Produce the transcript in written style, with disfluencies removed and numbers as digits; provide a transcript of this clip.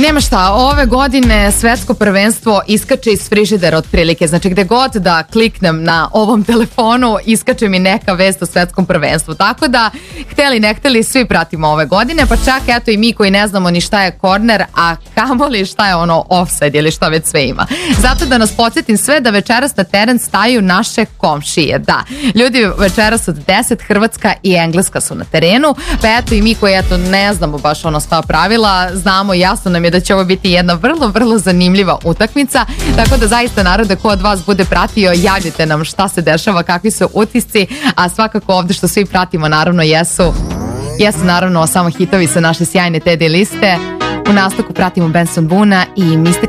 Nema šta, ove godine svetsko prvenstvo iskače iz frižidera otprilike, znači gde god da kliknem na ovom telefonu iskače mi neka vest o svetskom prvenstvu, tako da hteli ne hteli svi pratimo ove godine, pa čak eto i mi koji ne znamo ni šta je korner, a kamoli šta je ono ofsajd ili šta već sve ima. Zato da nas podsjetim sve da večeras na teren staju naše komšije, da, ljudi večeras od 10 Hrvatska i Engleska su na terenu, pa eto i mi koji eto ne znamo baš ono sva pravila, znamo, jasno nam je da će ovo biti jedna vrlo zanimljiva utakmica, tako da zaista narode ko od vas bude pratio, javite nam šta se dešava, kakvi su utisci, a svakako ovde što svi pratimo naravno jesu naravno samo hitovi sa naše sjajne TD liste. U nastavku pratimo Benson Boona i Mr.